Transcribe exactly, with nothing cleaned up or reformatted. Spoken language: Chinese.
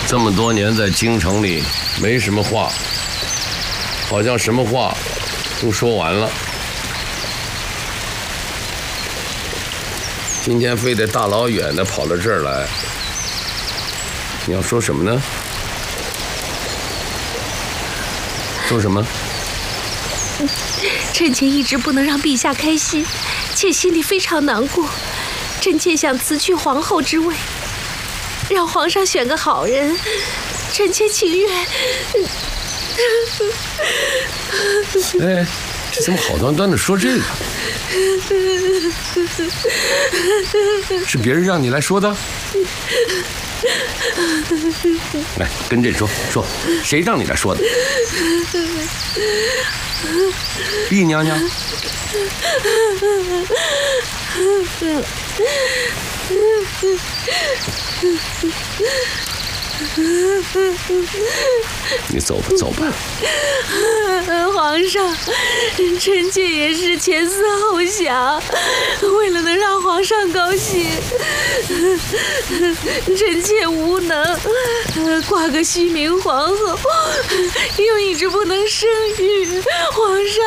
这么多年在京城里没什么话，好像什么话都说完了。今天非得大老远的跑到这儿来，你要说什么呢？说什么？ 臣妾一直不能让陛下开心，妾心里非常难过。臣妾想辞去皇后之位，让皇上选个好人。臣妾情愿。 哎，这怎么好端端的说这个？是别人让你来说的？来，跟朕说说，谁让你来说的？丽娘娘。你走吧，走吧。 皇上，臣妾也是前思后想，为了能让皇上高兴，臣妾无能，挂个虚名皇后，又一直不能生育，皇上。